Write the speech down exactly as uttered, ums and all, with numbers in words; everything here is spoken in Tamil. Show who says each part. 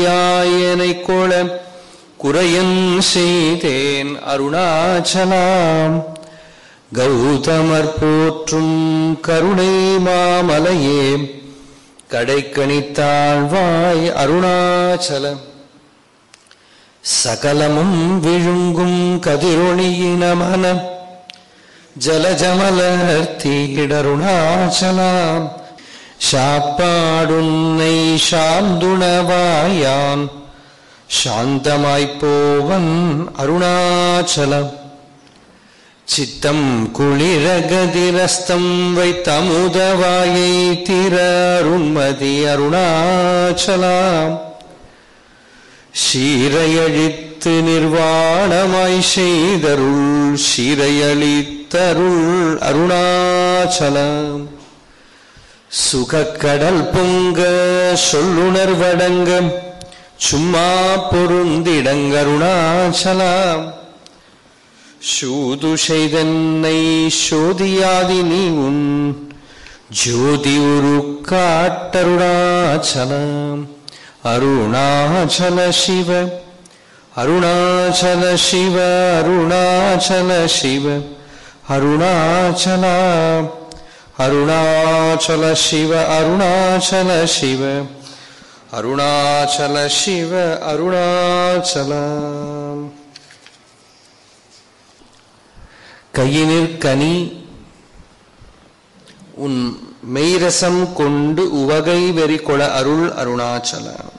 Speaker 1: குருதியாயனை கொள குறையன் செய்தேன் அருணாச்சலாம். கௌதமர் போற்றும் கருணை மாமலையே கடைக்கணித்தாழ்வாய் அருணாச்சலம். சகலமும் விழுங்கும் கதிரொளியினமன ஜலஜமலர்த்தீடருணாச்சலாம். சாப்பாடுன்னை சாந்துணவாயான் சாந்தமாய்ப்போவன் அருணாச்சலம். சித்தம் குளிரகதிரஸ்தம் வைத்தமுதவாயை திற அருண்மதி அருணாச்சலாம். சீரையழித்து நிர்வாணமாய் செய்தருள் சீரையளித்தருள் அருணாச்சலம். சுகக்கடல் பொங்க சொல்லுணர்வடங்க சும்மா பொருந்திடங்கருணாச்சலாம். சூது செய்தன்னை சோதியாதி நீ உன் ஜோதி உரு காட்டருணாச்சலம். அருணாச்சல சிவ அருணாச்சல சிவ அருணாச்சல சிவ அருணாச்சல அருணாச்சல சிவ அருணாச்சல சிவ அருணாச்சல சிவ அருணாச்சலம். கையினிற்கனி உன் மெய்ரசம் கொண்டு உவகை வெறி கொள அருள் அருணாச்சலம்.